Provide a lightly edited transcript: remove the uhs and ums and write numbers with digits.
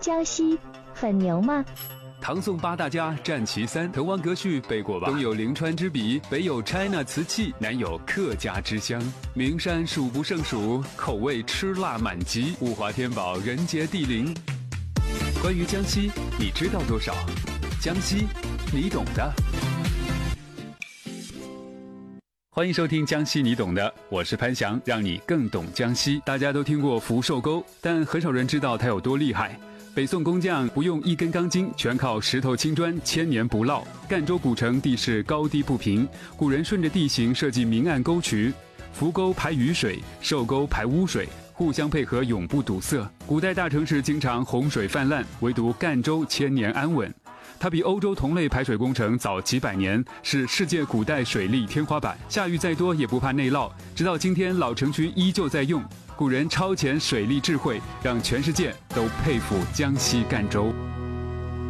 江西很牛吗？ 唐宋八大家占其三，滕王阁序背过吧？东有临川之笔，北有 China 瓷器，南有客家之乡，名山数不胜数，口味吃辣满级，物华天宝，人杰地灵。关于江西，你知道多少？江西，你懂的。欢迎收听江西你懂的，我是潘翔，让你更懂江西。大家都听过福寿沟，但很少人知道它有多厉害。北宋工匠不用一根钢筋，全靠石头青砖，千年不涝。赣州古城地势高低不平，古人顺着地形设计明暗沟渠，福沟排雨水，寿沟排污水，互相配合，永不堵塞。古代大城市经常洪水泛滥，唯独赣州千年安稳。它比欧洲同类排水工程早几百年，是世界古代水利天花板，下雨再多也不怕内涝。直到今天，老城区依旧在用。古人超前水利智慧，让全世界都佩服江西赣州。